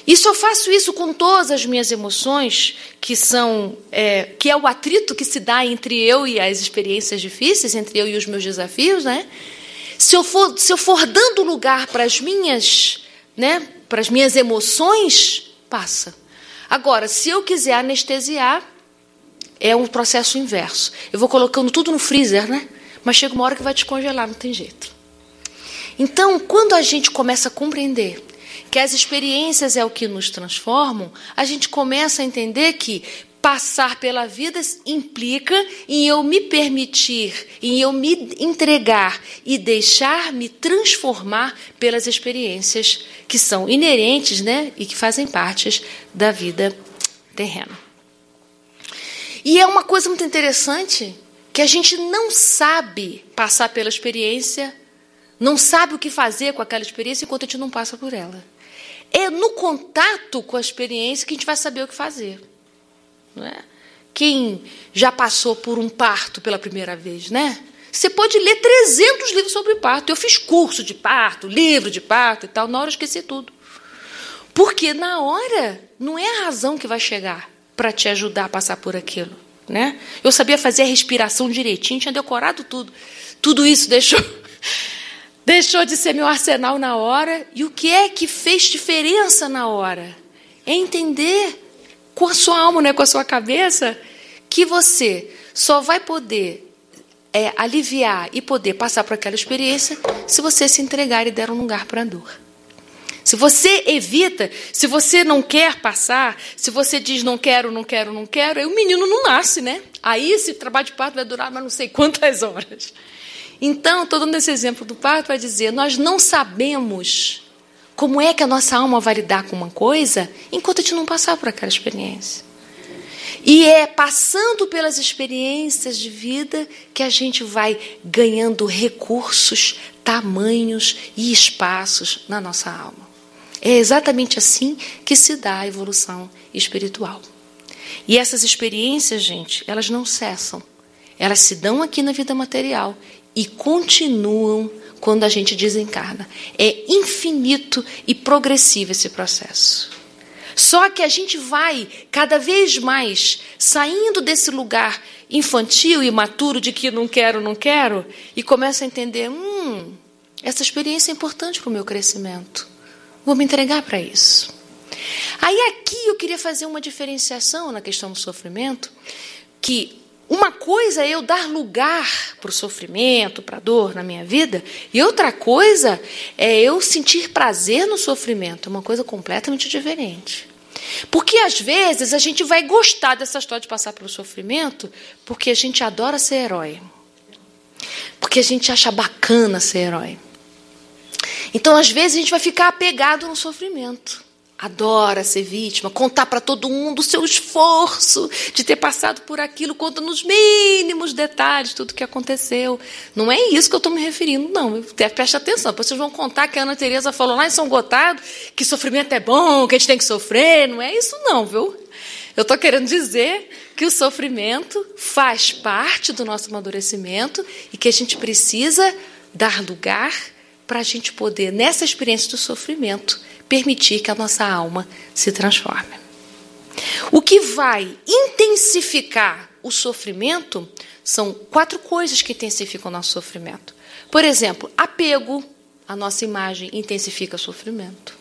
E só faço isso com todas as minhas emoções, que é o atrito que se dá entre eu e as experiências difíceis, entre eu e os meus desafios, né? Se eu for dando lugar para as minhas, né, para as minhas emoções, passa. Agora, se eu quiser anestesiar, é um processo inverso. Eu vou colocando tudo no freezer, né? Mas chega uma hora que vai descongelar, não tem jeito. Então, quando a gente começa a compreender que as experiências é o que nos transformam, a gente começa a entender que passar pela vida implica em eu me permitir, em eu me entregar e deixar-me transformar pelas experiências que são inerentes, né, e que fazem parte da vida terrena. E é uma coisa muito interessante que a gente não sabe passar pela experiência, não sabe o que fazer com aquela experiência enquanto a gente não passa por ela. É no contato com a experiência que a gente vai saber o que fazer. Não é? Quem já passou por um parto pela primeira vez, né? Você pode ler 300 livros sobre parto. Eu fiz curso de parto, livro de parto e tal. Na hora eu esqueci tudo. Porque na hora não é a razão que vai chegar para te ajudar a passar por aquilo. Né? Eu sabia fazer a respiração direitinho, tinha decorado tudo. Tudo isso deixou de ser meu arsenal na hora. E o que é que fez diferença na hora? É entender com a sua alma, né, com a sua cabeça, que você só vai poder aliviar e poder passar por aquela experiência se você se entregar e der um lugar para a dor. Se você evita, se você não quer passar, se você diz não quero, não quero, não quero, aí o menino não nasce, né? Aí esse trabalho de parto vai durar mas não sei quantas horas. Então, estou dando esse exemplo do parto para dizer, nós não sabemos como é que a nossa alma vai lidar com uma coisa enquanto a gente não passar por aquela experiência. E é passando pelas experiências de vida que a gente vai ganhando recursos, tamanhos e espaços na nossa alma. É exatamente assim que se dá a evolução espiritual. E essas experiências, gente, elas não cessam. Elas se dão aqui na vida material e continuam quando a gente desencarna. É infinito e progressivo esse processo. Só que a gente vai cada vez mais saindo desse lugar infantil e imaturo de que não quero, e começa a entender, essa experiência é importante para o meu crescimento. Vou me entregar para isso. Aí aqui eu queria fazer uma diferenciação na questão do sofrimento, que uma coisa é eu dar lugar para o sofrimento, para a dor na minha vida, e outra coisa é eu sentir prazer no sofrimento, uma coisa completamente diferente. Porque, às vezes, a gente vai gostar dessa história de passar pelo sofrimento porque a gente adora ser herói. Porque a gente acha bacana ser herói. Então, às vezes, a gente vai ficar apegado no sofrimento. Adora ser vítima, contar para todo mundo o seu esforço de ter passado por aquilo, conta nos mínimos detalhes tudo o que aconteceu. Não é isso que eu estou me referindo, não. Preste atenção, depois vocês vão contar que a Ana Teresa falou lá em São Gotardo que sofrimento é bom, que a gente tem que sofrer. Não é isso não, viu? Eu estou querendo dizer que o sofrimento faz parte do nosso amadurecimento e que a gente precisa dar lugar para a gente poder, nessa experiência do sofrimento, permitir que a nossa alma se transforme. O que vai intensificar o sofrimento são 4 coisas que intensificam o nosso sofrimento. Por exemplo, apego à nossa imagem intensifica o sofrimento.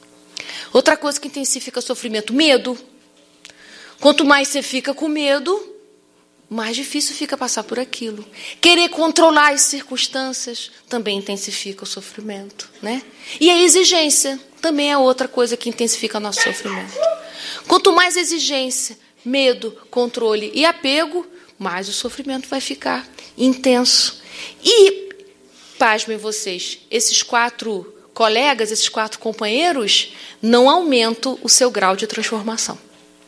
Outra coisa que intensifica o sofrimento, medo. Quanto mais você fica com medo, mais difícil fica passar por aquilo. Querer controlar as circunstâncias também intensifica o sofrimento, né? E a exigência também é outra coisa que intensifica o nosso sofrimento. Quanto mais exigência, medo, controle e apego, mais o sofrimento vai ficar intenso. E, pasmem vocês, esses 4 colegas, esses 4 companheiros, não aumentam o seu grau de transformação.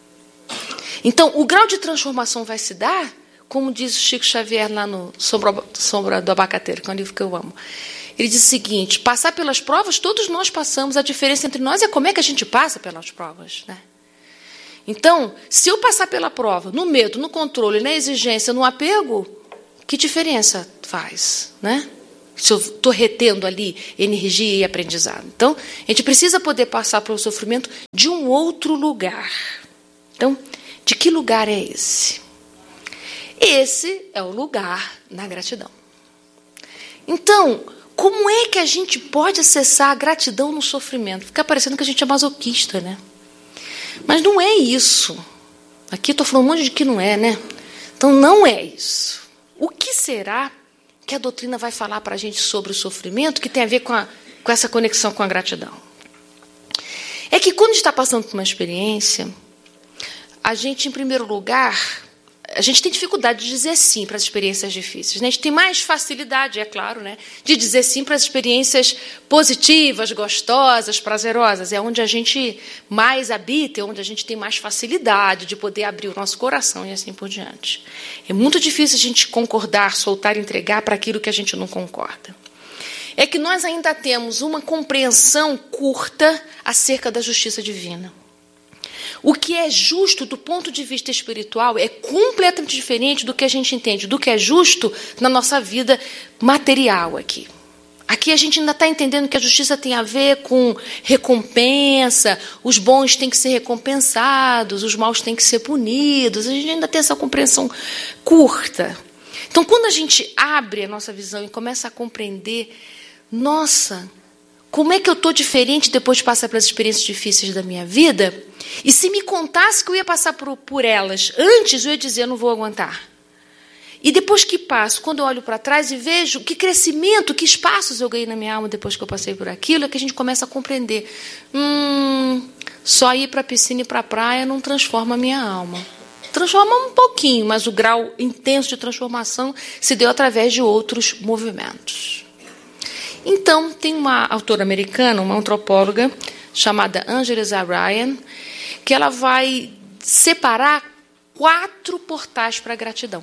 Então, o grau de transformação vai se dar, como diz o Chico Xavier lá no Sombra do Abacateiro, que é um livro que eu amo. Ele diz o seguinte, passar pelas provas, todos nós passamos. A diferença entre nós é como é que a gente passa pelas provas, né? Então, se eu passar pela prova, no medo, no controle, na exigência, no apego, que diferença faz, né? se eu estou retendo ali energia e aprendizado. Então, a gente precisa poder passar pelo sofrimento de um outro lugar. Então, de que lugar é esse? Esse é o lugar na gratidão. Então, como é que a gente pode acessar a gratidão no sofrimento? Fica parecendo que a gente é masoquista, né? Mas não é isso. Aqui estou falando um monte de que não é, né? Então, não é isso. O que será que a doutrina vai falar para a gente sobre o sofrimento que tem a ver com essa conexão com a gratidão? É que quando a gente está passando por uma experiência, a gente, em primeiro lugar, a gente tem dificuldade de dizer sim para as experiências difíceis, né? A gente tem mais facilidade, é claro, né, de dizer sim para as experiências positivas, gostosas, prazerosas. É onde a gente mais habita, é onde a gente tem mais facilidade de poder abrir o nosso coração e assim por diante. É muito difícil a gente concordar, soltar, entregar para aquilo que a gente não concorda. É que nós ainda temos uma compreensão curta acerca da justiça divina. O que é justo do ponto de vista espiritual é completamente diferente do que a gente entende, do que é justo na nossa vida material aqui. Aqui a gente ainda está entendendo que a justiça tem a ver com recompensa, os bons têm que ser recompensados, os maus têm que ser punidos. A gente ainda tem essa compreensão curta. Então, quando a gente abre a nossa visão e começa a compreender, nossa, como é que eu estou diferente depois de passar pelas experiências difíceis da minha vida? E se me contasse que eu ia passar por elas antes, eu ia dizer, eu não vou aguentar. E depois que passo, quando eu olho para trás e vejo que crescimento, que espaços eu ganhei na minha alma depois que eu passei por aquilo, é que a gente começa a compreender. Só ir para a piscina e para a praia não transforma a minha alma. Transforma um pouquinho, mas o grau intenso de transformação se deu através de outros movimentos. Então, tem uma autora americana, uma antropóloga, chamada Angela Ryan, que ela vai separar 4 portais para a gratidão.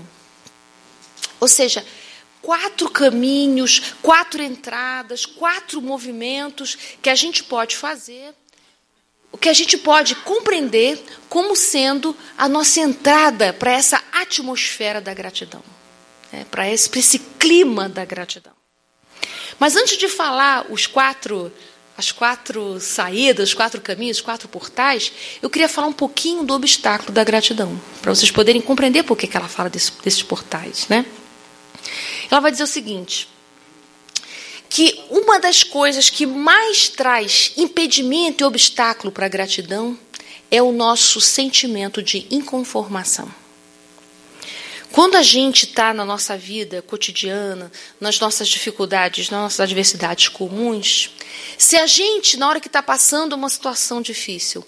Ou seja, 4 caminhos, 4 entradas, 4 movimentos que a gente pode fazer, o que a gente pode compreender como sendo a nossa entrada para essa atmosfera da gratidão, para esse clima da gratidão. Mas antes de falar as 4 saídas, os 4 caminhos, os 4 portais, eu queria falar um pouquinho do obstáculo da gratidão, para vocês poderem compreender por que ela fala desses portais, né? Ela vai dizer o seguinte, que uma das coisas que mais traz impedimento e obstáculo para a gratidão é o nosso sentimento de inconformação. Quando a gente está na nossa vida cotidiana, nas nossas dificuldades, nas nossas adversidades comuns, se a gente, na hora que está passando uma situação difícil,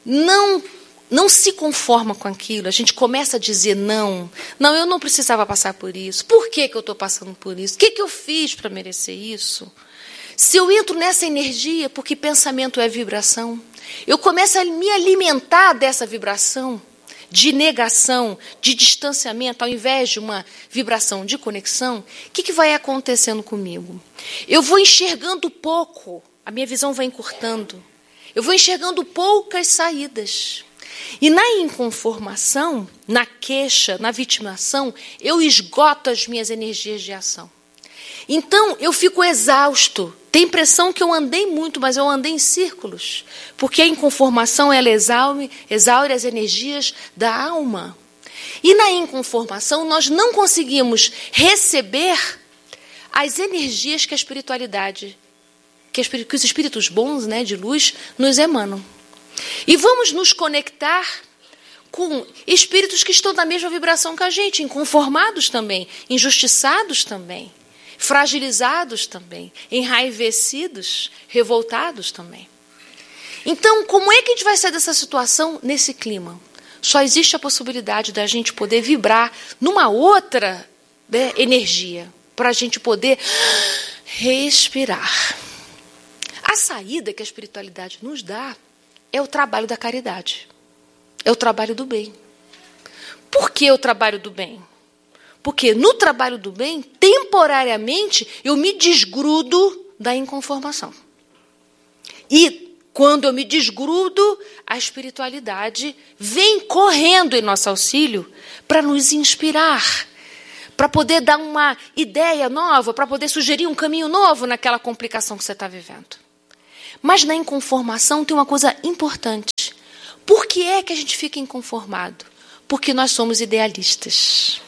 não se conforma com aquilo, a gente começa a dizer não, eu não precisava passar por isso, por que eu estou passando por isso? O que eu fiz para merecer isso? Se eu entro nessa energia, porque pensamento é vibração, eu começo a me alimentar dessa vibração, de negação, de distanciamento, ao invés de uma vibração de conexão, o que vai acontecendo comigo? Eu vou enxergando pouco, a minha visão vai encurtando, eu vou enxergando poucas saídas. E na inconformação, na queixa, na vitimação, eu esgoto as minhas energias de ação. Então, eu fico exausto. Tem a impressão que eu andei muito, mas eu andei em círculos. Porque a inconformação, ela exaure as energias da alma. E na inconformação, nós não conseguimos receber as energias que a espiritualidade, que os espíritos bons, né, de luz, nos emanam. E vamos nos conectar com espíritos que estão na mesma vibração que a gente, inconformados também, injustiçados também, fragilizados também, enraivecidos, revoltados também. Então, como é que a gente vai sair dessa situação nesse clima? Só existe a possibilidade da gente poder vibrar numa outra, né, energia, para a gente poder respirar. A saída que a espiritualidade nos dá é o trabalho da caridade, é o trabalho do bem. Por que o trabalho do bem? Porque no trabalho do bem, temporariamente, eu me desgrudo da inconformação. E quando eu me desgrudo, a espiritualidade vem correndo em nosso auxílio para nos inspirar, para poder dar uma ideia nova, para poder sugerir um caminho novo naquela complicação que você está vivendo. Mas na inconformação tem uma coisa importante. Por que é que a gente fica inconformado? Porque nós somos idealistas.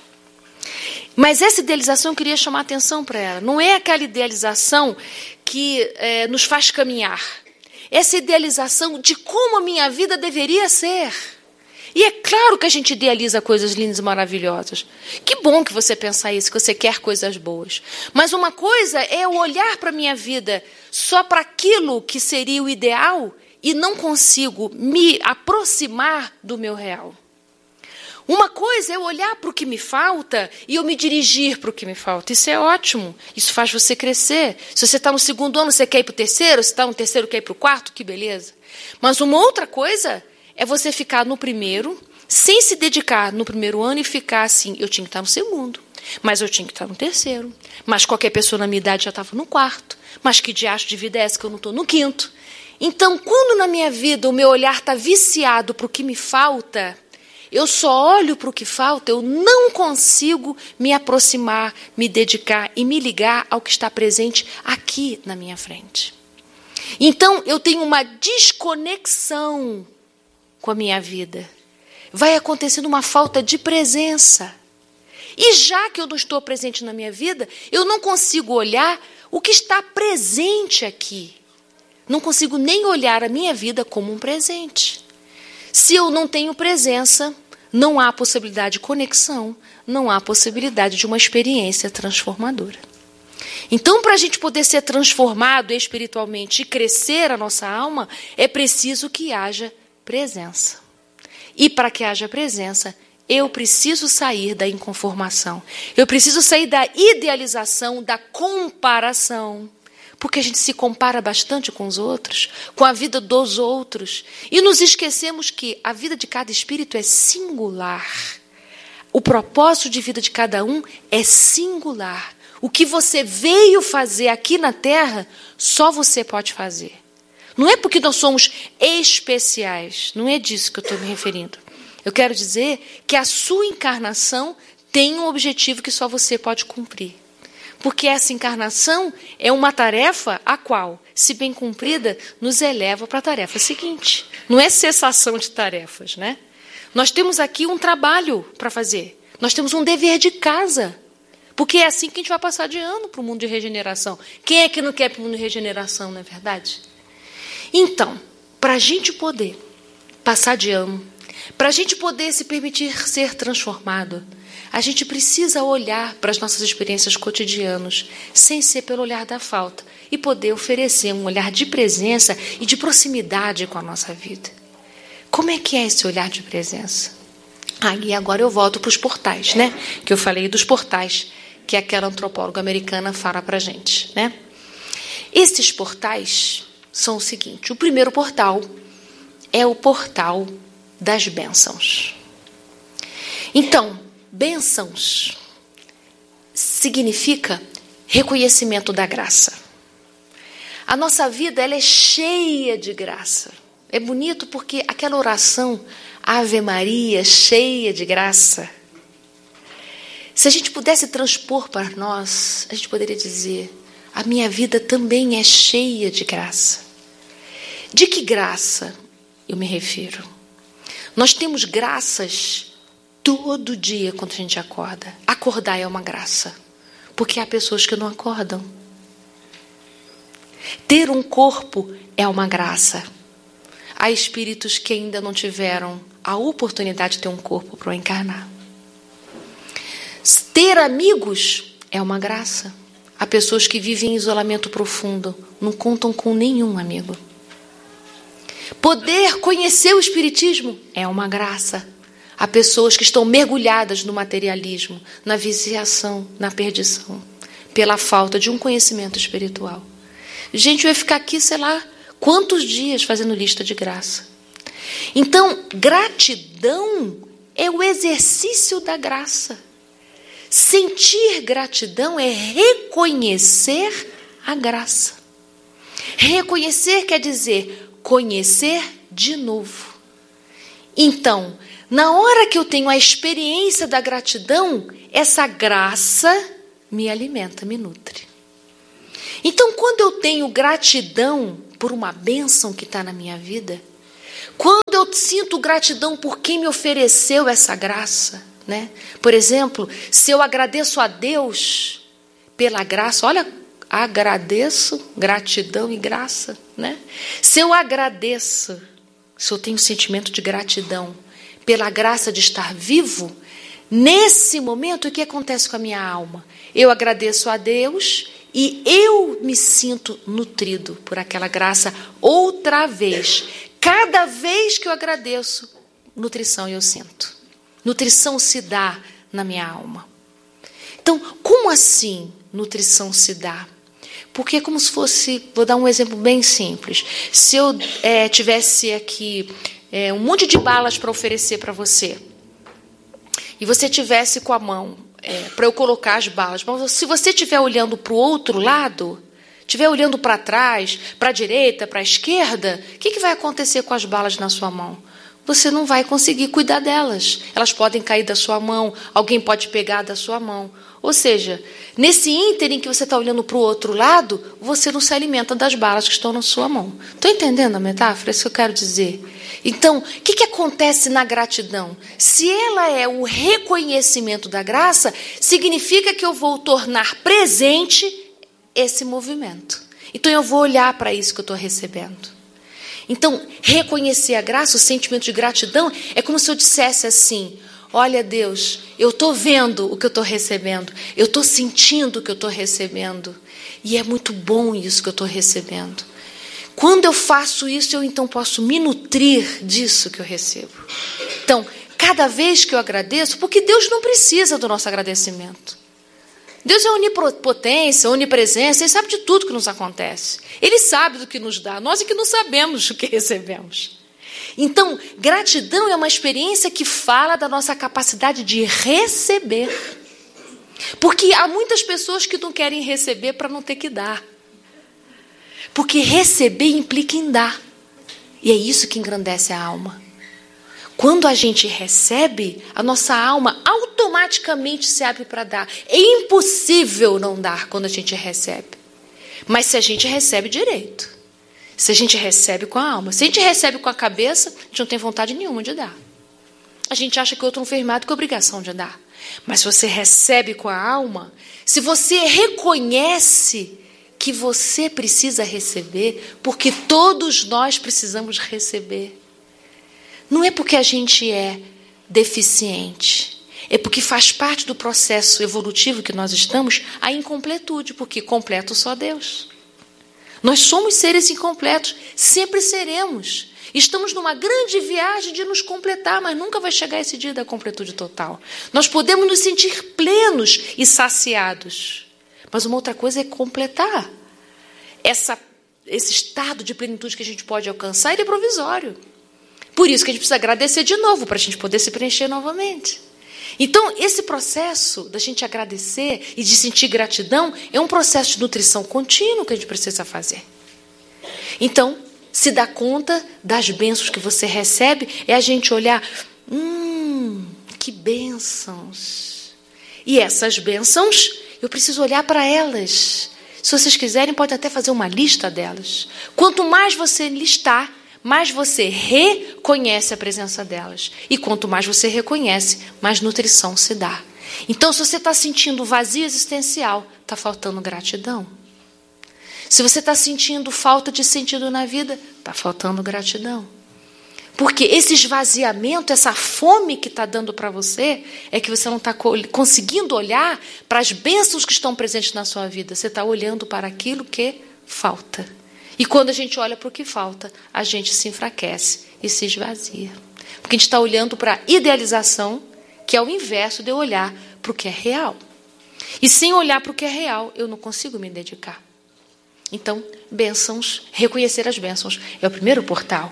Mas essa idealização eu queria chamar a atenção para ela. Não é aquela idealização que nos faz caminhar. Essa idealização de como a minha vida deveria ser. E é claro que a gente idealiza coisas lindas e maravilhosas. Que bom que você pensa isso, que você quer coisas boas. Mas uma coisa é eu olhar para a minha vida só para aquilo que seria o ideal e não consigo me aproximar do meu real. Uma coisa é eu olhar para o que me falta e eu me dirigir para o que me falta. Isso é ótimo. Isso faz você crescer. Se você está no 2º ano, você quer ir para o 3º. Se está no 3º, quer ir para o 4º, que beleza. Mas uma outra coisa é você ficar no 1º, sem se dedicar no 1º ano e ficar assim, eu tinha que estar no 2º, mas eu tinha que estar no 3º, mas qualquer pessoa na minha idade já estava no 4º, mas que diacho de vida é essa que eu não estou no 5º? Então, quando na minha vida o meu olhar está viciado para o que me falta, eu só olho para o que falta, eu não consigo me aproximar, me dedicar e me ligar ao que está presente aqui na minha frente. Então, eu tenho uma desconexão com a minha vida. Vai acontecendo uma falta de presença. E já que eu não estou presente na minha vida, eu não consigo olhar o que está presente aqui. Não consigo nem olhar a minha vida como um presente. Se eu não tenho presença, não há possibilidade de conexão, não há possibilidade de uma experiência transformadora. Então, para a gente poder ser transformado espiritualmente e crescer a nossa alma, é preciso que haja presença. E para que haja presença, eu preciso sair da inconformação. Eu preciso sair da idealização, da comparação. Porque a gente se compara bastante com os outros, com a vida dos outros. E nos esquecemos que a vida de cada espírito é singular. O propósito de vida de cada um é singular. O que você veio fazer aqui na Terra, só você pode fazer. Não é porque nós somos especiais, não é disso que eu estou me referindo. Eu quero dizer que a sua encarnação tem um objetivo que só você pode cumprir. Porque essa encarnação é uma tarefa a qual, se bem cumprida, nos eleva para a tarefa seguinte. Não é cessação de tarefas, né? Nós temos aqui um trabalho para fazer. Nós temos um dever de casa. Porque é assim que a gente vai passar de ano para o mundo de regeneração. Quem é que não quer para o mundo de regeneração, não é verdade? Então, para a gente poder passar de ano, para a gente poder se permitir ser transformado, a gente precisa olhar para as nossas experiências cotidianas, sem ser pelo olhar da falta, e poder oferecer um olhar de presença e de proximidade com a nossa vida. Como é que é esse olhar de presença? E agora eu volto para os portais, né? Que eu falei dos portais, que aquela antropóloga americana fala para a gente, né? Esses portais são o seguinte: o primeiro portal é o portal das bênçãos. Então, bênçãos significa reconhecimento da graça. A nossa vida ela é cheia de graça. É bonito porque aquela oração, Ave Maria, cheia de graça, se a gente pudesse transpor para nós, a gente poderia dizer: a minha vida também é cheia de graça. De que graça eu me refiro? Nós temos graças todo dia quando a gente acorda. Acordar é uma graça, porque há pessoas que não acordam. Ter um corpo é uma graça. Há espíritos que ainda não tiveram a oportunidade de ter um corpo para encarnar. Ter amigos é uma graça. Há pessoas que vivem em isolamento profundo, não contam com nenhum amigo. Poder conhecer o espiritismo é uma graça. Há pessoas que estão mergulhadas no materialismo, na viciação, na perdição, pela falta de um conhecimento espiritual. Gente, eu ia ficar aqui, sei lá, quantos dias fazendo lista de graça. Então, gratidão é o exercício da graça. Sentir gratidão é reconhecer a graça. Reconhecer quer dizer conhecer de novo. Então, na hora que eu tenho a experiência da gratidão, essa graça me alimenta, me nutre. Então, quando eu tenho gratidão por uma bênção que está na minha vida, quando eu sinto gratidão por quem me ofereceu essa graça, né? Por exemplo, se eu agradeço a Deus pela graça, olha, agradeço, gratidão e graça, né? Se eu agradeço, se eu tenho sentimento de gratidão pela graça de estar vivo, nesse momento, o que acontece com a minha alma? Eu agradeço a Deus e eu me sinto nutrido por aquela graça outra vez. Cada vez que eu agradeço, nutrição eu sinto. Nutrição se dá na minha alma. Então, como assim nutrição se dá? Porque é como se fosse, vou dar um exemplo bem simples. Se eu tivesse aqui um monte de balas para oferecer para você, e você tivesse com a mão para eu colocar as balas, mas se você estiver olhando para o outro lado, estiver olhando para trás, para a direita, para a esquerda, o que vai acontecer com as balas na sua mão? Você não vai conseguir cuidar delas. Elas podem cair da sua mão, alguém pode pegar da sua mão. Ou seja, nesse ínterim que você está olhando para o outro lado, você não se alimenta das balas que estão na sua mão. Estão entendendo a metáfora? É isso que eu quero dizer. Então, o que acontece na gratidão? Se ela é o reconhecimento da graça, significa que eu vou tornar presente esse movimento. Então, eu vou olhar para isso que eu estou recebendo. Então, reconhecer a graça, o sentimento de gratidão, é como se eu dissesse assim: olha, Deus, eu estou vendo o que eu estou recebendo, eu estou sentindo o que eu estou recebendo, e é muito bom isso que eu estou recebendo. Quando eu faço isso, eu então posso me nutrir disso que eu recebo. Então, cada vez que eu agradeço, porque Deus não precisa do nosso agradecimento. Deus é onipotência, onipresença, Ele sabe de tudo que nos acontece. Ele sabe do que nos dá, nós é que não sabemos o que recebemos. Então, gratidão é uma experiência que fala da nossa capacidade de receber. Porque há muitas pessoas que não querem receber para não ter que dar. Porque receber implica em dar. E é isso que engrandece a alma. Quando a gente recebe, a nossa alma automaticamente se abre para dar. É impossível não dar quando a gente recebe. Mas se a gente recebe direito. Se a gente recebe com a alma. Se a gente recebe com a cabeça, a gente não tem vontade nenhuma de dar. A gente acha que o outro não fez mais do que a obrigação de dar. Mas se você recebe com a alma, se você reconhece que você precisa receber, porque todos nós precisamos receber. Não é porque a gente é deficiente, é porque faz parte do processo evolutivo que nós estamos a incompletude, porque completo só Deus. Nós somos seres incompletos, sempre seremos. Estamos numa grande viagem de nos completar, mas nunca vai chegar esse dia da completude total. Nós podemos nos sentir plenos e saciados, mas uma outra coisa é completar. Esse estado de plenitude que a gente pode alcançar, ele é provisório. Por isso que a gente precisa agradecer de novo, para a gente poder se preencher novamente. Então, esse processo da gente agradecer e de sentir gratidão é um processo de nutrição contínua que a gente precisa fazer. Então, se dar conta das bênçãos que você recebe é a gente olhar, que bênçãos. E essas bênçãos, eu preciso olhar para elas. Se vocês quiserem, pode até fazer uma lista delas. Quanto mais você listar, mais você reconhece a presença delas. E quanto mais você reconhece, mais nutrição se dá. Então, se você está sentindo vazio existencial, está faltando gratidão. Se você está sentindo falta de sentido na vida, está faltando gratidão. Porque esse esvaziamento, essa fome que está dando para você, é que você não está conseguindo olhar para as bênçãos que estão presentes na sua vida. Você está olhando para aquilo que falta. E quando a gente olha para o que falta, a gente se enfraquece e se esvazia. Porque a gente está olhando para a idealização, que é o inverso de eu olhar para o que é real. E sem olhar para o que é real, eu não consigo me dedicar. Então, bênçãos, reconhecer as bênçãos, é o primeiro portal.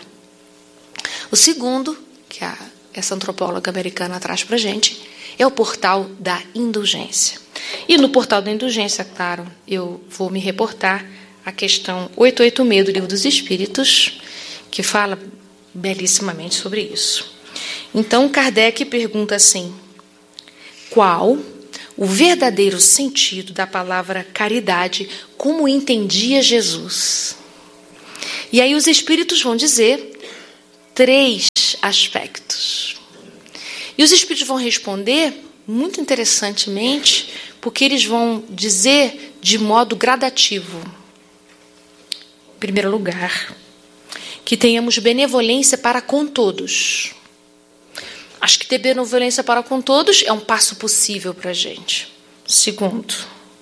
O segundo, que essa antropóloga americana traz para a gente, é o portal da indulgência. E no portal da indulgência, claro, eu vou me reportar a questão 886 do Livro dos Espíritos, que fala belíssimamente sobre isso. Então, Kardec pergunta assim: qual o verdadeiro sentido da palavra caridade, como entendia Jesus. E aí os Espíritos vão dizer 3 aspectos. E os Espíritos vão responder, muito interessantemente, porque eles vão dizer de modo gradativo. Em primeiro lugar, que tenhamos benevolência para com todos. Acho que ter benevolência para com todos é um passo possível para a gente. Segundo,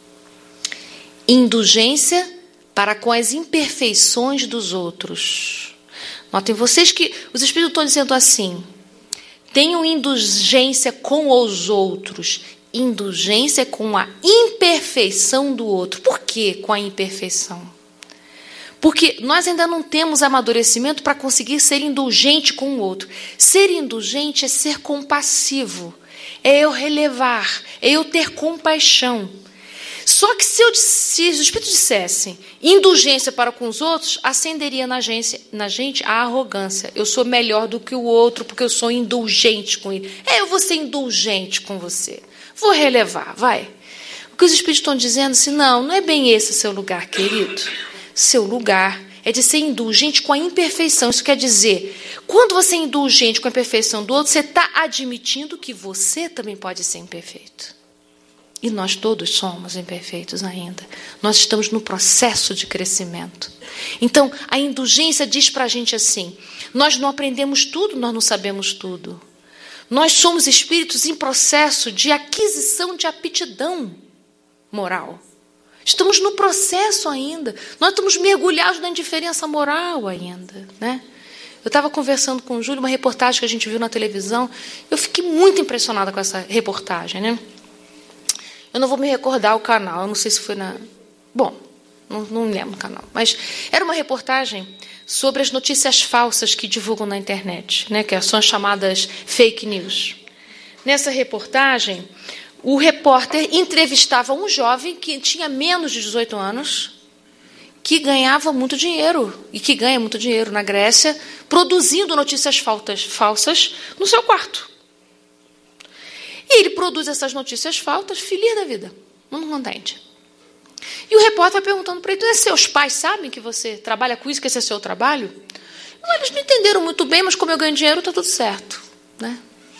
indulgência para com as imperfeições dos outros. Notem vocês que os Espíritos estão dizendo assim: tenham indulgência com os outros. Indulgência com a imperfeição do outro. Por que com a imperfeição? Porque nós ainda não temos amadurecimento para conseguir ser indulgente com o outro. Ser indulgente é ser compassivo, é eu relevar, é eu ter compaixão. Só que se os Espíritos dissessem indulgência para com os outros, acenderia na gente a arrogância. Eu sou melhor do que o outro porque eu sou indulgente com ele. Eu vou ser indulgente com você. Vou relevar, vai. O que os Espíritos estão dizendo assim, não é bem esse o seu lugar, querido. Seu lugar é de ser indulgente com a imperfeição. Isso quer dizer, quando você é indulgente com a imperfeição do outro, você está admitindo que você também pode ser imperfeito. E nós todos somos imperfeitos ainda. Nós estamos no processo de crescimento. Então, a indulgência diz para a gente assim, nós não aprendemos tudo, nós não sabemos tudo. Nós somos espíritos em processo de aquisição de aptidão moral. Estamos no processo ainda. Nós estamos mergulhados na indiferença moral ainda, né? Eu estava conversando com o Júlio, uma reportagem que a gente viu na televisão. Eu fiquei muito impressionada com essa reportagem, né? Eu não vou me recordar o canal, eu não sei se foi na... Bom, não lembro o canal. Mas era uma reportagem sobre as notícias falsas que divulgam na internet, né? Que são as chamadas fake news. Nessa reportagem, o repórter entrevistava um jovem que tinha menos de 18 anos, que ganhava muito dinheiro, e que ganha muito dinheiro na Grécia, produzindo notícias falsas no seu quarto. E ele produz essas notícias falsas, feliz da vida, muito contente. E o repórter vai perguntando para ele, então, seus pais sabem que você trabalha com isso, que esse é seu trabalho? Não, eles não entenderam muito bem, mas como eu ganho dinheiro, está tudo certo, né?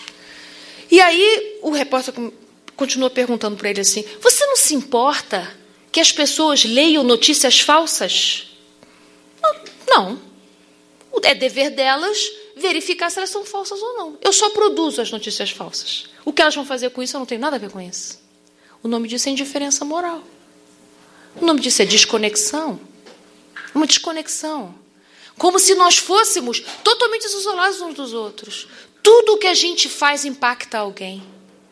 E aí o repórter continua perguntando para ele assim, você não se importa que as pessoas leiam notícias falsas? Não. É dever delas verificar se elas são falsas ou não. Eu só produzo as notícias falsas. O que elas vão fazer com isso, eu não tenho nada a ver com isso. O nome disso é indiferença moral. O nome disso é desconexão. Uma desconexão. Como se nós fôssemos totalmente isolados uns dos outros. Tudo o que a gente faz impacta alguém.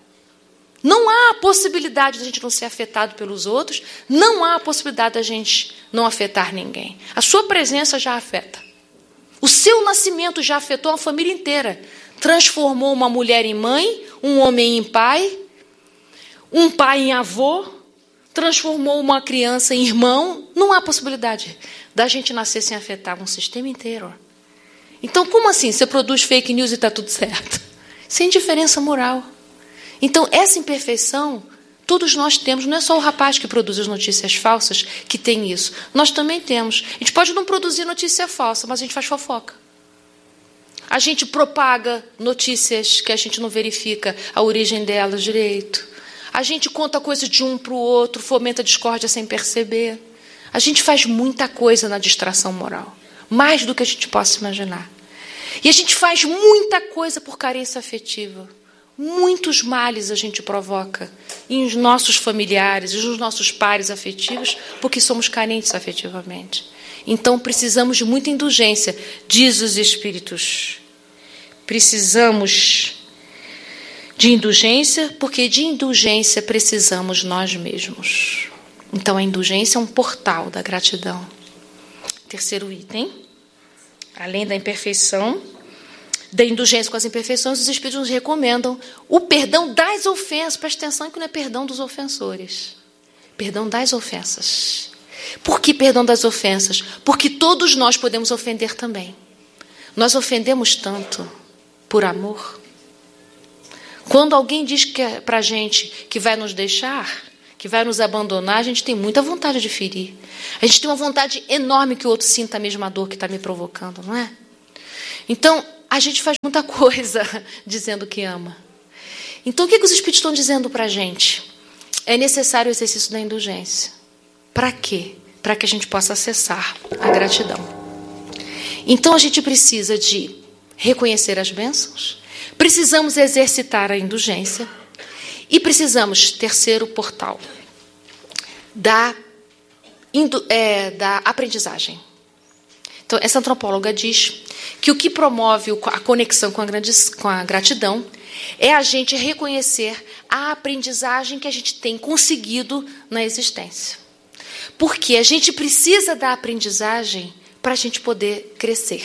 Não há a possibilidade de a gente não ser afetado pelos outros, não há a possibilidade de a gente não afetar ninguém. A sua presença já afeta. O seu nascimento já afetou a família inteira. Transformou uma mulher em mãe, um homem em pai, um pai em avô, transformou uma criança em irmão. Não há possibilidade da gente nascer sem afetar um sistema inteiro. Então, como assim? Você produz fake news e está tudo certo? Sem diferença moral. Então, essa imperfeição, todos nós temos. Não é só o rapaz que produz as notícias falsas que tem isso. Nós também temos. A gente pode não produzir notícia falsa, mas a gente faz fofoca. A gente propaga notícias que a gente não verifica a origem delas direito. A gente conta coisas de um para o outro, fomenta discórdia sem perceber. A gente faz muita coisa na distração moral. Mais do que a gente possa imaginar. E a gente faz muita coisa por carência afetiva. Muitos males a gente provoca em nossos familiares, nos nossos pares afetivos, porque somos carentes afetivamente. Então, precisamos de muita indulgência, diz os Espíritos. Precisamos de indulgência, porque de indulgência precisamos nós mesmos. Então, a indulgência é um portal da gratidão. Terceiro item, além da imperfeição, da indulgência com as imperfeições, os Espíritos nos recomendam o perdão das ofensas. Preste atenção que não é perdão dos ofensores. Perdão das ofensas. Por que perdão das ofensas? Porque todos nós podemos ofender também. Nós ofendemos tanto por amor. Quando alguém diz para a gente que vai nos deixar, que vai nos abandonar, a gente tem muita vontade de ferir. A gente tem uma vontade enorme que o outro sinta a mesma dor que está me provocando, não é? Então, a gente faz muita coisa dizendo que ama. Então, o que os Espíritos estão dizendo para a gente? É necessário o exercício da indulgência. Para quê? Para que a gente possa acessar a gratidão. Então, a gente precisa de reconhecer as bênçãos, precisamos exercitar a indulgência e precisamos, terceiro portal, da aprendizagem. Então, essa antropóloga diz que o que promove a conexão com a gratidão é a gente reconhecer a aprendizagem que a gente tem conseguido na existência. Porque a gente precisa da aprendizagem para a gente poder crescer.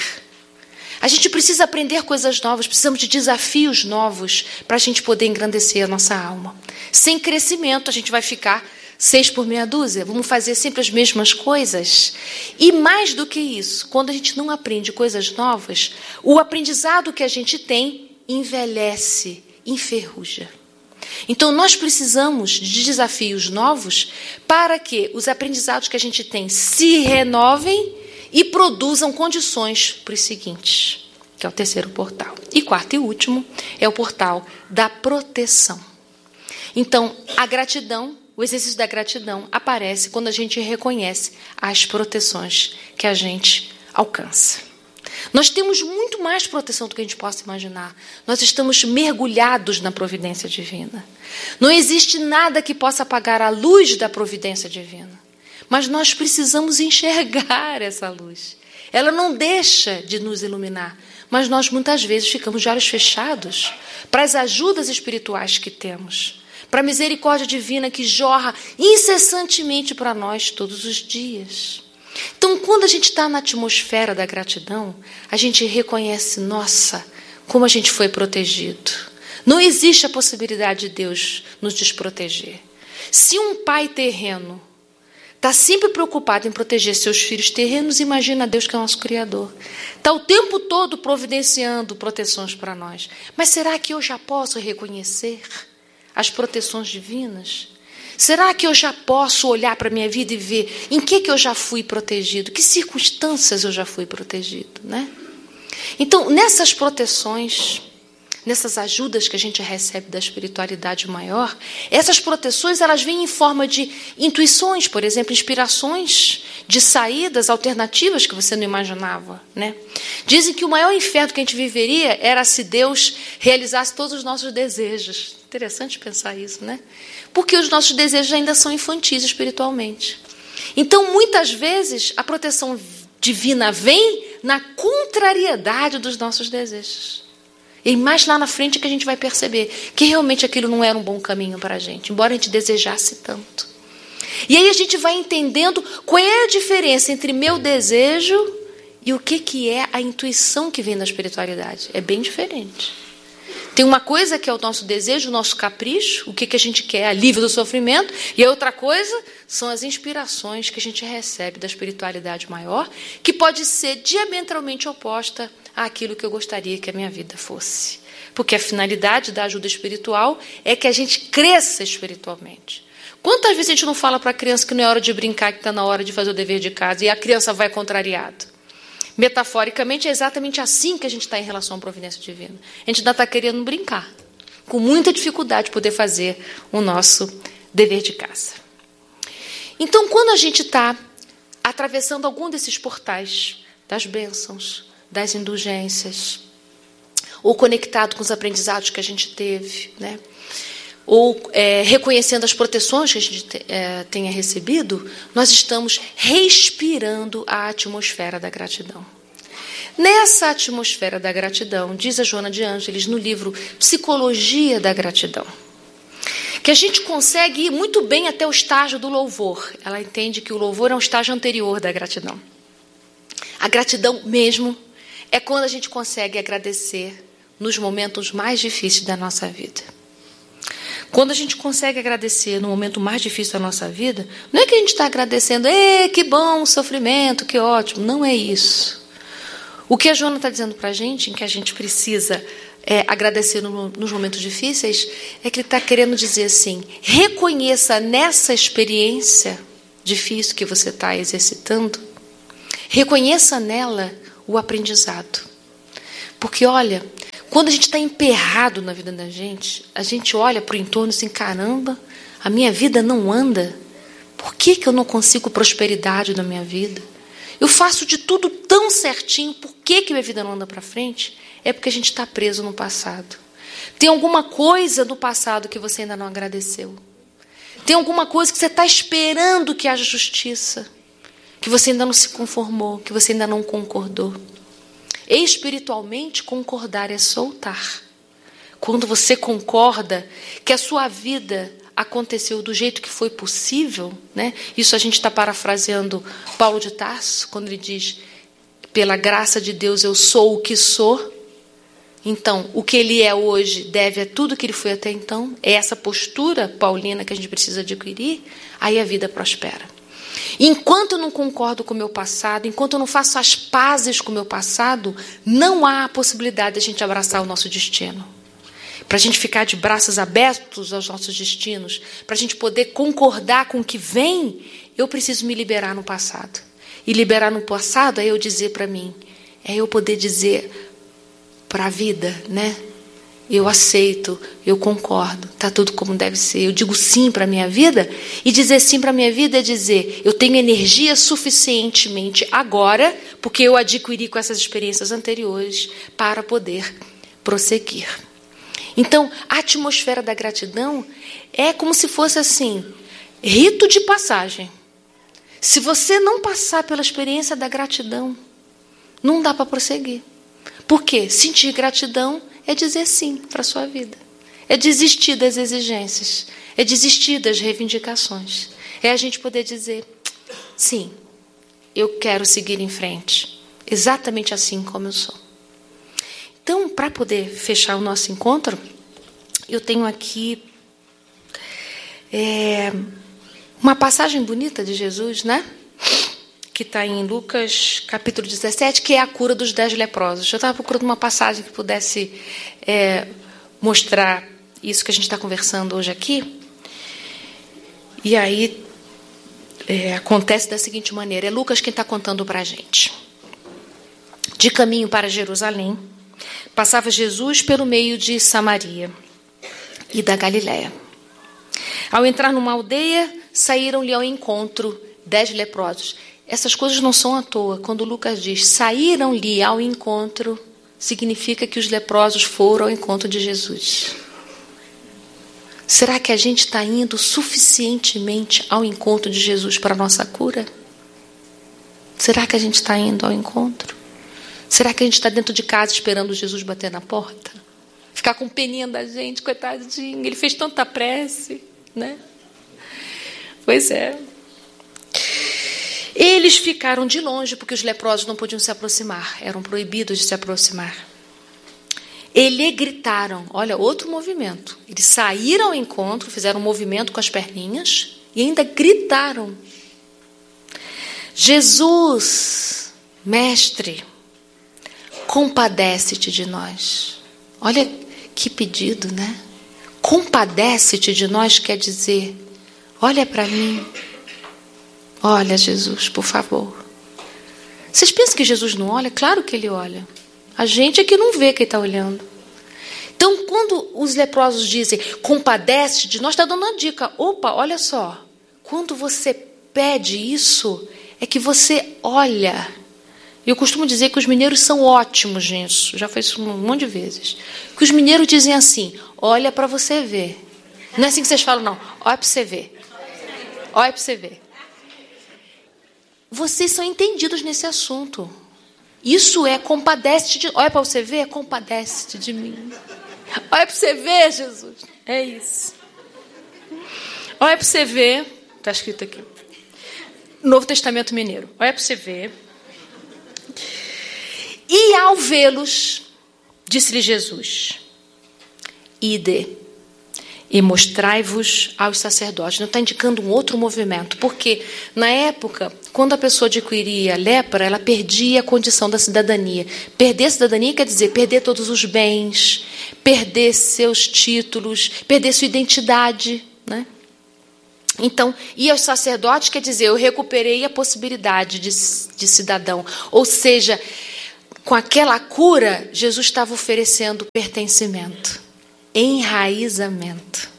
A gente precisa aprender coisas novas, precisamos de desafios novos para a gente poder engrandecer a nossa alma. Sem crescimento, a gente vai ficar 6 por meia dúzia, vamos fazer sempre as mesmas coisas. E mais do que isso, quando a gente não aprende coisas novas, o aprendizado que a gente tem envelhece, enferruja. Então, nós precisamos de desafios novos para que os aprendizados que a gente tem se renovem e produzam condições para os seguintes, que é o terceiro portal. E quarto e último é o portal da proteção. Então, a gratidão, o exercício da gratidão aparece quando a gente reconhece as proteções que a gente alcança. Nós temos muito mais proteção do que a gente possa imaginar. Nós estamos mergulhados na providência divina. Não existe nada que possa apagar a luz da providência divina. Mas nós precisamos enxergar essa luz. Ela não deixa de nos iluminar, mas nós muitas vezes ficamos de olhos fechados para as ajudas espirituais que temos, para a misericórdia divina que jorra incessantemente para nós todos os dias. Então, quando a gente está na atmosfera da gratidão, a gente reconhece, nossa, como a gente foi protegido. Não existe a possibilidade de Deus nos desproteger. Se um pai terreno está sempre preocupado em proteger seus filhos terrenos, imagina Deus que é o nosso Criador. Está o tempo todo providenciando proteções para nós. Mas será que eu já posso reconhecer as proteções divinas? Será que eu já posso olhar para a minha vida e ver em que eu já fui protegido? Que circunstâncias eu já fui protegido, né? Então, nessas proteções, nessas ajudas que a gente recebe da espiritualidade maior, essas proteções elas vêm em forma de intuições, por exemplo, inspirações de saídas alternativas que você não imaginava, né? Dizem que o maior inferno que a gente viveria era se Deus realizasse todos os nossos desejos. Interessante pensar isso, né? Porque os nossos desejos ainda são infantis espiritualmente. Então, muitas vezes, a proteção divina vem na contrariedade dos nossos desejos. E mais lá na frente que a gente vai perceber que realmente aquilo não era um bom caminho para a gente, embora a gente desejasse tanto. E aí a gente vai entendendo qual é a diferença entre meu desejo e o que é a intuição que vem da espiritualidade. É bem diferente. Tem uma coisa que é o nosso desejo, o nosso capricho, o que a gente quer, alívio do sofrimento, e a outra coisa são as inspirações que a gente recebe da espiritualidade maior, que pode ser diametralmente oposta àquilo que eu gostaria que a minha vida fosse. Porque a finalidade da ajuda espiritual é que a gente cresça espiritualmente. Quantas vezes a gente não fala para a criança que não é hora de brincar, que está na hora de fazer o dever de casa, e a criança vai contrariado? Metaforicamente, é exatamente assim que a gente está em relação à providência divina. A gente ainda está querendo brincar, com muita dificuldade de poder fazer o nosso dever de casa. Então, quando a gente está atravessando algum desses portais, das bênçãos, das indulgências, ou conectado com os aprendizados que a gente teve, né? Ou reconhecendo as proteções que a gente tenha recebido, nós estamos respirando a atmosfera da gratidão. Nessa atmosfera da gratidão, diz a Joana de Ângeles no livro Psicologia da Gratidão, que a gente consegue ir muito bem até o estágio do louvor. Ela entende que o louvor é um estágio anterior da gratidão. A gratidão mesmo é quando a gente consegue agradecer nos momentos mais difíceis da nossa vida. Quando a gente consegue agradecer no momento mais difícil da nossa vida, não é que a gente está agradecendo, que bom, sofrimento, que ótimo. Não é isso. O que a Joana está dizendo para a gente, em que a gente precisa agradecer nos momentos difíceis, é que ele está querendo dizer assim, reconheça nessa experiência difícil que você está exercitando, reconheça nela o aprendizado. Porque, olha, quando a gente está emperrado na vida da gente, a gente olha para o entorno assim, caramba, a minha vida não anda. Por que eu não consigo prosperidade na minha vida? Eu faço de tudo tão certinho, por que minha vida não anda para frente? É porque a gente está preso no passado. Tem alguma coisa do passado que você ainda não agradeceu. Tem alguma coisa que você está esperando que haja justiça, que você ainda não se conformou, que você ainda não concordou. Espiritualmente, concordar é soltar. Quando você concorda que a sua vida aconteceu do jeito que foi possível, né? Isso a gente está parafraseando Paulo de Tarso, quando ele diz, pela graça de Deus eu sou o que sou. Então, o que ele é hoje deve a tudo que ele foi até então. É essa postura paulina que a gente precisa adquirir, aí a vida prospera. Enquanto eu não concordo com o meu passado, enquanto eu não faço as pazes com o meu passado, não há a possibilidade de a gente abraçar o nosso destino. Para a gente ficar de braços abertos aos nossos destinos, para a gente poder concordar com o que vem, eu preciso me liberar no passado. E liberar no passado é eu dizer para mim, é eu poder dizer para a vida, né? Eu aceito, eu concordo, está tudo como deve ser. Eu digo sim para a minha vida, e dizer sim para a minha vida é dizer, eu tenho energia suficientemente agora, porque eu adquiri com essas experiências anteriores, para poder prosseguir. Então, a atmosfera da gratidão é como se fosse assim, rito de passagem. Se você não passar pela experiência da gratidão, não dá para prosseguir. Por quê? Sentir gratidão é dizer sim para a sua vida. É desistir das exigências. É desistir das reivindicações. É a gente poder dizer, sim, eu quero seguir em frente. Exatamente assim como eu sou. Então, para poder fechar o nosso encontro, eu tenho aqui uma passagem bonita de Jesus, né? Que está em Lucas, capítulo 17, que é a cura dos 10 leprosos. Eu estava procurando uma passagem que pudesse mostrar isso que a gente está conversando hoje aqui. E aí acontece da seguinte maneira. É Lucas quem está contando para a gente. De caminho para Jerusalém, passava Jesus pelo meio de Samaria e da Galiléia. Ao entrar numa aldeia, saíram-lhe ao encontro 10 leprosos. Essas coisas não são à toa. Quando Lucas diz, saíram-lhe ao encontro, significa que os leprosos foram ao encontro de Jesus. Será que a gente está indo suficientemente ao encontro de Jesus para a nossa cura? Será que a gente está indo ao encontro? Será que a gente está dentro de casa esperando Jesus bater na porta? Ficar com peninha da gente, coitadinho, ele fez tanta prece, né? Pois é. Eles ficaram de longe, porque os leprosos não podiam se aproximar, eram proibidos de se aproximar. Eles gritaram, olha, outro movimento. Eles saíram ao encontro, fizeram um movimento com as perninhas e ainda gritaram. Jesus, mestre, compadece-te de nós. Olha que pedido, né? Compadece-te de nós quer dizer, olha para mim. Olha, Jesus, por favor. Vocês pensam que Jesus não olha? Claro que ele olha. A gente é que não vê quem está olhando. Então, quando os leprosos dizem, compadece de nós, está dando uma dica. Opa, olha só. Quando você pede isso, é que você olha. Eu costumo dizer que os mineiros são ótimos nisso. Já fiz isso um monte de vezes. Que os mineiros dizem assim, olha para você ver. Não é assim que vocês falam, não. Olha para você ver. Olha para você ver. Vocês são entendidos nesse assunto. Isso é compadece-te de... Olha para você ver, compadece-te de mim. Olha para você ver, Jesus. É isso. Olha para você ver. Está escrito aqui. Novo Testamento Mineiro. Olha para você ver. E ao vê-los, disse-lhe Jesus, ide, e mostrai-vos aos sacerdotes. Não está indicando um outro movimento, porque na época, quando a pessoa adquiria lepra, ela perdia a condição da cidadania. Perder a cidadania quer dizer perder todos os bens, perder seus títulos, perder sua identidade, né? Então, ir aos sacerdotes quer dizer, eu recuperei a possibilidade de cidadão. Ou seja, com aquela cura, Jesus estava oferecendo pertencimento, enraizamento.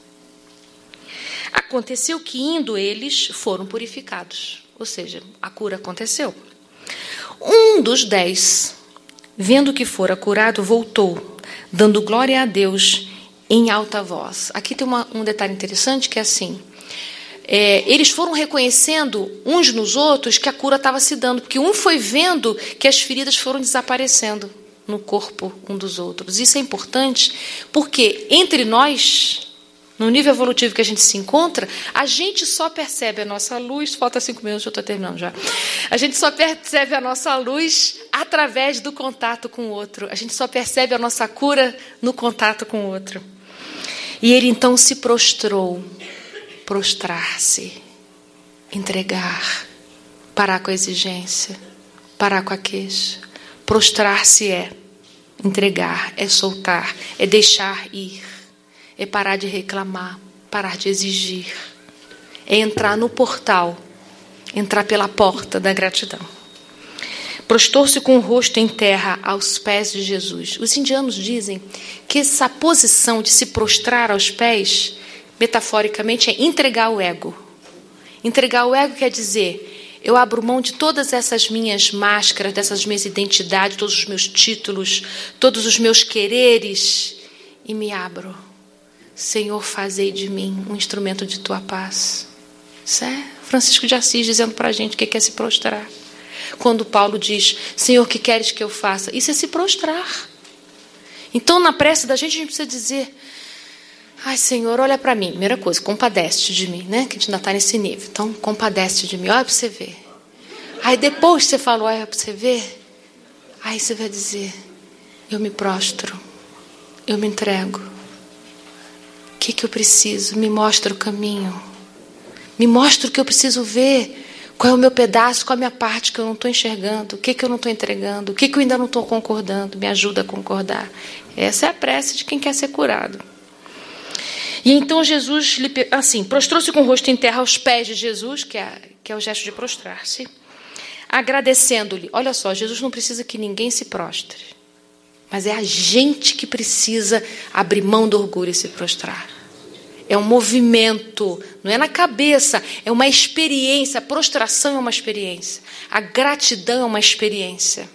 Aconteceu que, indo eles, foram purificados. Ou seja, a cura aconteceu. Um dos 10, vendo que fora curado, voltou, dando glória a Deus em alta voz. Aqui tem um detalhe interessante, que é assim... eles foram reconhecendo uns nos outros que a cura estava se dando, porque um foi vendo que as feridas foram desaparecendo no corpo um dos outros. Isso é importante, porque entre nós, no nível evolutivo que a gente se encontra, a gente só percebe a nossa luz, falta 5 minutos, eu estou terminando já, a gente só percebe a nossa luz através do contato com o outro, a gente só percebe a nossa cura no contato com o outro. E ele então se prostrou. Prostrar-se, entregar, parar com a exigência, parar com a queixa. Prostrar-se é entregar, é soltar, é deixar ir, é parar de reclamar, parar de exigir, é entrar no portal, entrar pela porta da gratidão. Prostou-se com o rosto em terra aos pés de Jesus. Os indianos dizem que essa posição de se prostrar aos pés, metaforicamente, é entregar o ego. Entregar o ego quer dizer, eu abro mão de todas essas minhas máscaras, dessas minhas identidades, todos os meus títulos, todos os meus quereres, e me abro. Senhor, fazei de mim um instrumento de tua paz. Isso é Francisco de Assis dizendo para a gente o que é se prostrar. Quando Paulo diz, Senhor, o que queres que eu faça? Isso é se prostrar. Então, na prece da gente precisa dizer, ai, Senhor, olha para mim. Primeira coisa, compadece de mim, né? Que a gente ainda está nesse nível. Então, compadece de mim, olha para você ver. Aí depois você fala, olha para você ver. Aí você vai dizer, eu me prostro, eu me entrego. O que eu preciso? Me mostra o caminho. Me mostra o que eu preciso ver. Qual é o meu pedaço, qual é a minha parte que eu não estou enxergando? O que eu não estou entregando? O que eu ainda não estou concordando? Me ajuda a concordar. Essa é a prece de quem quer ser curado. E então Jesus, assim, prostrou-se com o rosto em terra aos pés de Jesus, que é o gesto de prostrar-se, agradecendo-lhe. Olha só, Jesus não precisa que ninguém se prostre, mas é a gente que precisa abrir mão do orgulho e se prostrar. É um movimento, não é na cabeça, é uma experiência. A prostração é uma experiência, a gratidão é uma experiência.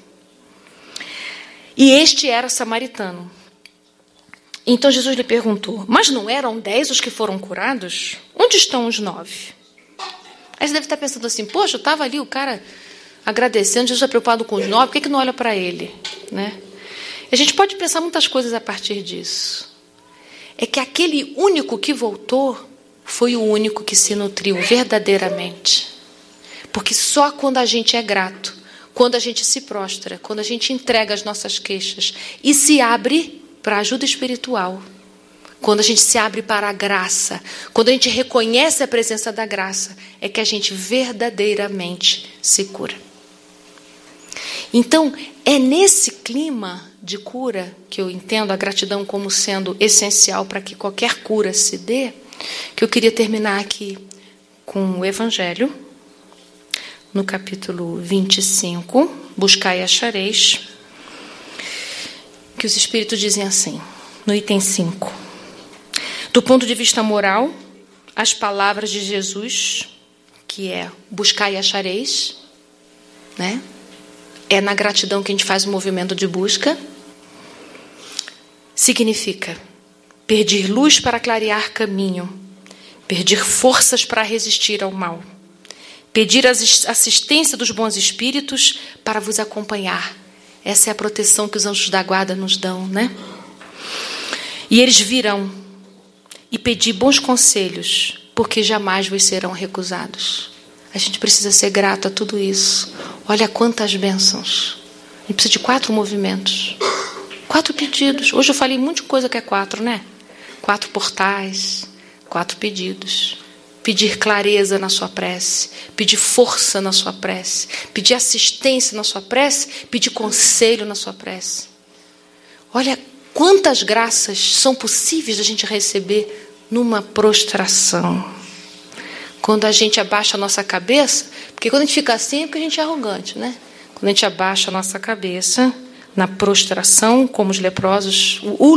E este era samaritano. Então Jesus lhe perguntou, mas não eram 10 os que foram curados? Onde estão os 9? Aí você deve estar pensando assim, poxa, estava ali o cara agradecendo, Jesus está preocupado com os 9, por que não olha para ele? Né? A gente pode pensar muitas coisas a partir disso. É que aquele único que voltou foi o único que se nutriu verdadeiramente. Porque só quando a gente é grato, quando a gente se prostra, quando a gente entrega as nossas queixas e se abre para a ajuda espiritual, quando a gente se abre para a graça, quando a gente reconhece a presença da graça, é que a gente verdadeiramente se cura. Então, é nesse clima de cura, que eu entendo a gratidão como sendo essencial para que qualquer cura se dê, que eu queria terminar aqui com o Evangelho, no capítulo 25, buscai e achareis, que os Espíritos dizem assim, no item 5. Do ponto de vista moral, as palavras de Jesus, que é buscai e achareis, né? É na gratidão que a gente faz o movimento de busca. Significa pedir luz para clarear caminho, pedir forças para resistir ao mal, pedir a assistência dos bons espíritos para vos acompanhar. Essa é a proteção que os anjos da guarda nos dão, né? E eles virão e pedir bons conselhos, porque jamais vos serão recusados. A gente precisa ser grato a tudo isso. Olha quantas bênçãos. A gente precisa de 4 movimentos. 4 pedidos. Hoje eu falei muita coisa que é 4, né? 4 portais, 4 pedidos. Pedir clareza na sua prece, pedir força na sua prece, pedir assistência na sua prece, pedir conselho na sua prece. Olha quantas graças são possíveis da gente receber numa prostração. Quando a gente abaixa a nossa cabeça, porque quando a gente fica assim é porque a gente é arrogante, né? Quando a gente abaixa a nossa cabeça na prostração, como os leprosos, o